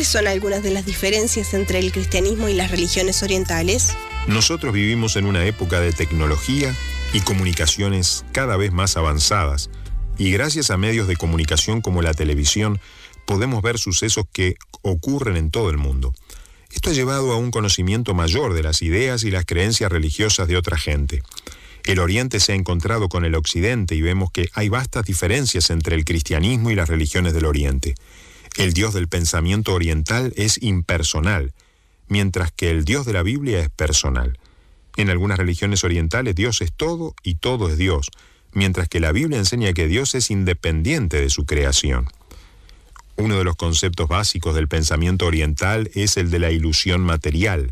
¿Cuáles son algunas de las diferencias entre el cristianismo y las religiones orientales? Nosotros vivimos en una época de tecnología y comunicaciones cada vez más avanzadas, y gracias a medios de comunicación como la televisión, podemos ver sucesos que ocurren en todo el mundo. Esto ha llevado a un conocimiento mayor de las ideas y las creencias religiosas de otra gente. El Oriente se ha encontrado con el Occidente y vemos que hay vastas diferencias entre el cristianismo y las religiones del Oriente. El Dios del pensamiento oriental es impersonal, mientras que el Dios de la Biblia es personal. En algunas religiones orientales Dios es todo y todo es Dios, mientras que la Biblia enseña que Dios es independiente de su creación. Uno de los conceptos básicos del pensamiento oriental es el de la ilusión material.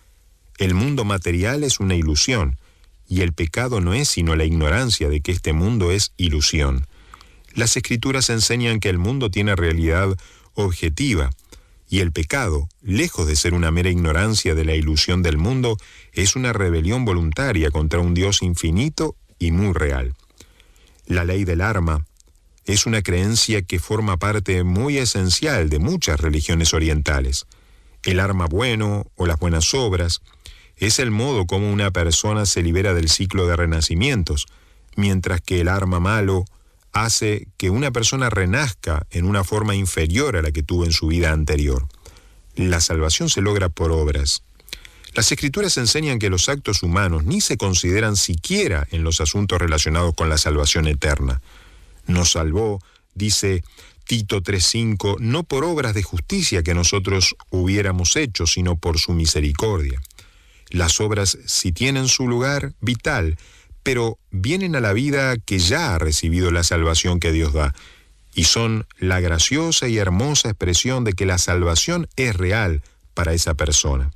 El mundo material es una ilusión, y el pecado no es sino la ignorancia de que este mundo es ilusión. Las Escrituras enseñan que el mundo tiene realidad objetiva, y el pecado, lejos de ser una mera ignorancia de la ilusión del mundo, es una rebelión voluntaria contra un Dios infinito y muy real. La ley del arma es una creencia que forma parte muy esencial de muchas religiones orientales. El arma bueno o las buenas obras es el modo como una persona se libera del ciclo de renacimientos, mientras que el arma malo hace que una persona renazca en una forma inferior a la que tuvo en su vida anterior. La salvación se logra por obras. Las Escrituras enseñan que los actos humanos ni se consideran siquiera en los asuntos relacionados con la salvación eterna. Nos salvó, dice Tito 3:5, no por obras de justicia que nosotros hubiéramos hecho, sino por su misericordia. Las obras sí tienen su lugar vital, pero vienen a la vida que ya ha recibido la salvación que Dios da, y son la graciosa y hermosa expresión de que la salvación es real para esa persona.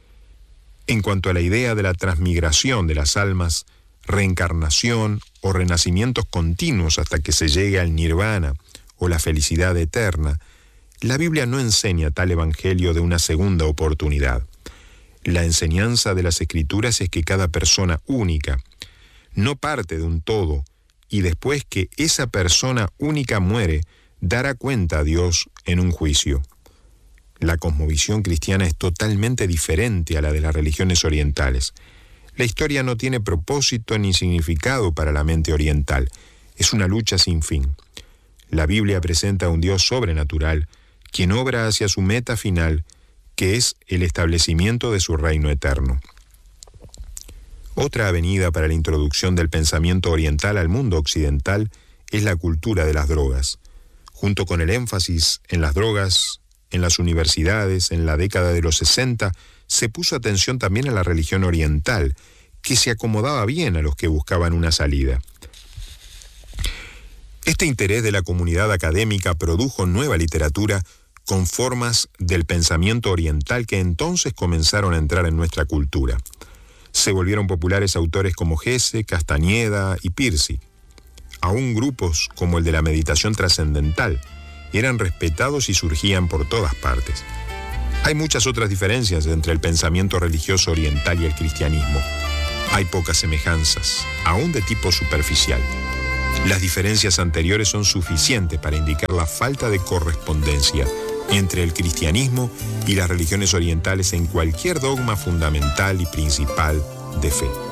En cuanto a la idea de la transmigración de las almas, reencarnación o renacimientos continuos hasta que se llegue al nirvana o la felicidad eterna, la Biblia no enseña tal evangelio de una segunda oportunidad. La enseñanza de las Escrituras es que cada persona única no parte de un todo, y después que esa persona única muere, dará cuenta a Dios en un juicio. La cosmovisión cristiana es totalmente diferente a la de las religiones orientales. La historia no tiene propósito ni significado para la mente oriental. Es una lucha sin fin. La Biblia presenta a un Dios sobrenatural, quien obra hacia su meta final, que es el establecimiento de su reino eterno. Otra avenida para la introducción del pensamiento oriental al mundo occidental es la cultura de las drogas. Junto con el énfasis en las drogas, en las universidades, en la década de los 60, se puso atención también a la religión oriental, que se acomodaba bien a los que buscaban una salida. Este interés de la comunidad académica produjo nueva literatura con formas del pensamiento oriental que entonces comenzaron a entrar en nuestra cultura. Se volvieron populares autores como Hesse, Castañeda y Pirsig. Aún grupos como el de la meditación trascendental eran respetados y surgían por todas partes. Hay muchas otras diferencias entre el pensamiento religioso oriental y el cristianismo. Hay pocas semejanzas, aún de tipo superficial. Las diferencias anteriores son suficientes para indicar la falta de correspondencia entre el cristianismo y las religiones orientales en cualquier dogma fundamental y principal de fe.